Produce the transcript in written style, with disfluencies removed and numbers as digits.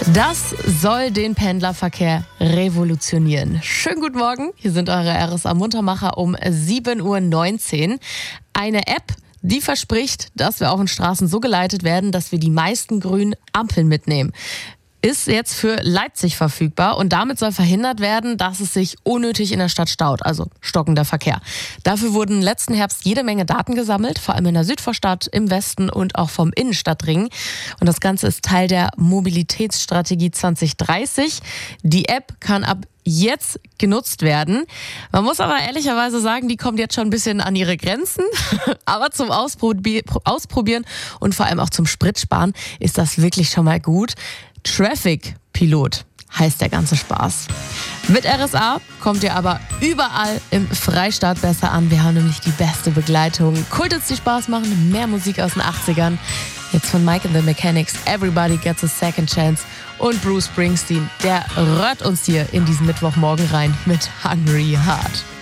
Das soll den Pendlerverkehr revolutionieren. Schönen guten Morgen, hier sind eure RSA-Muntermacher um 7:19 Uhr. Eine App, die verspricht, dass wir auf den Straßen so geleitet werden, dass wir die meisten grünen Ampeln mitnehmen. Ist jetzt für Leipzig verfügbar und damit soll verhindert werden, dass es sich unnötig in der Stadt staut, also stockender Verkehr. Dafür wurden letzten Herbst jede Menge Daten gesammelt, vor allem in der Südvorstadt, im Westen und auch vom Innenstadtring. Und das Ganze ist Teil der Mobilitätsstrategie 2030. Die App kann ab jetzt genutzt werden. Man muss aber ehrlicherweise sagen, die kommt jetzt schon ein bisschen an ihre Grenzen. Aber zum Ausprobieren und vor allem auch zum Spritsparen ist das wirklich schon mal gut. Traffic Pilot heißt der ganze Spaß. Mit RSA kommt ihr aber überall im Freistaat besser an. Wir haben nämlich die beste Begleitung. Kulthits, die Spaß machen, mehr Musik aus den 80ern. Jetzt von Mike and the Mechanics, Everybody Gets a Second Chance. Und Bruce Springsteen, der rührt uns hier in diesen Mittwochmorgen rein mit Hungry Heart.